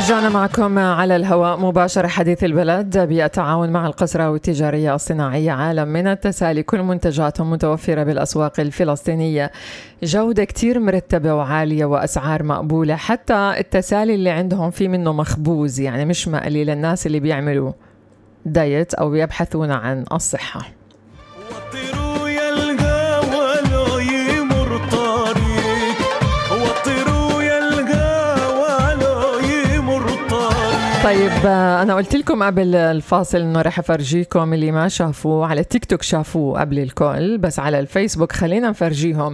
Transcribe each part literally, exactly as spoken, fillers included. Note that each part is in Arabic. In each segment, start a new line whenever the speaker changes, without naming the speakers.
رجعنا معكم على الهواء مباشرة. حديث البلد بالتعاون مع القسراوي التجارية الصناعية. عالم من التسالي كل منتجاتهم متوفرة بالأسواق الفلسطينية، جودة كتير مرتبة وعالية وأسعار مقبولة. حتى التسالي اللي عندهم في منه مخبوز، يعني مش مقلي، للناس اللي بيعملوا دايت أو يبحثون عن الصحة. طيب أنا قلت لكم قبل الفاصل إنه رح أفرجيكم اللي ما شافوه على التيك توك، شافوه قبل الكل، بس على الفيسبوك خلينا نفرجيهم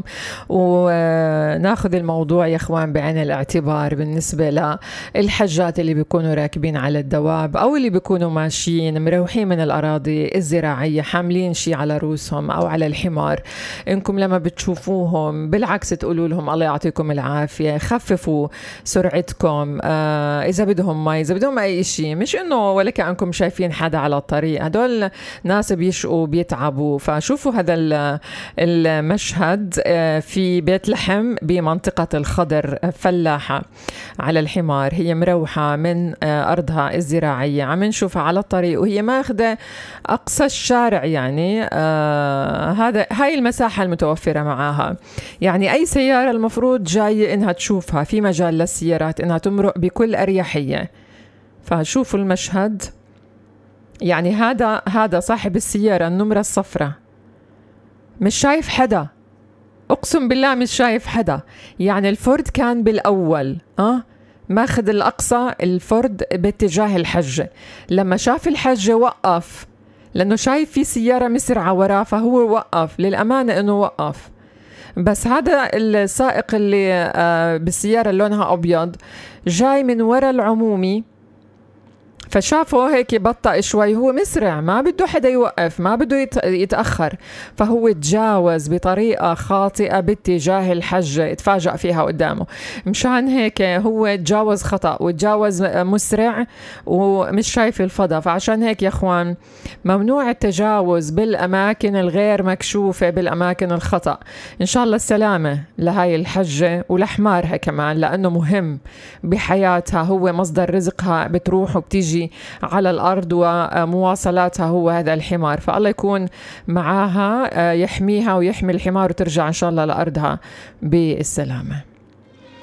وناخذ الموضوع يا إخوان بعين الاعتبار بالنسبة للحجات اللي بيكونوا راكبين على الدواب أو اللي بيكونوا ماشيين مروحين من الأراضي الزراعية حاملين شي على روسهم أو على الحمار. إنكم لما بتشوفوهم بالعكس تقولوا لهم الله يعطيكم العافية، خففوا سرعتكم، آه إذا بدهم ما إذا بدهم أي شيء، مش إنه ولا كأنكم شايفين حدا على الطريق. هدول ناس بيشقوا بيتعبوا. فشوفوا هذا المشهد في بيت لحم بمنطقة الخضر، فلاحة على الحمار، هي مروحة من أرضها الزراعية، عم نشوفها على الطريق وهي ماخذة أقصى الشارع، يعني آه هذا هاي المساحة المتوفرة معاها. يعني أي سيارة المفروض جاية إنها تشوفها، في مجال للسيارات إنها تمرق بكل أريحية. فشوفوا المشهد، يعني هذا هذا صاحب السيارة النمرة الصفراء مش شايف حدا، أقسم بالله مش شايف حدا. يعني الفورد كان بالأول أه ماخذ الأقصى، الفورد باتجاه الحجة، لما شاف الحجة وقف لأنه شايف في سيارة مسرعة وراه، فهو وقف للأمانة إنه وقف. بس هذا السائق اللي آه بالسيارة لونها أبيض جاي من وراء العمومي، فشافه هيك بطأ شوي، هو مسرع ما بده حدا يوقف، ما بده يتأخر، فهو تجاوز بطريقة خاطئة باتجاه الحجة، اتفاجأ فيها قدامه. مشان هيك هو تجاوز خطأ وتجاوز مسرع ومش شايف الفضاء. فعشان هيك يا اخوان ممنوع التجاوز بالأماكن الغير مكشوفة، بالأماكن الخطأ. إن شاء الله السلامة لهاي الحجة ولحمارها كمان، لأنه مهم بحياتها، هو مصدر رزقها، بتروح وبتيجي على الأرض ومواصلاتها هو هذا الحمار. فالله يكون معاها، يحميها ويحمي الحمار وترجع إن شاء الله لأرضها بالسلامة.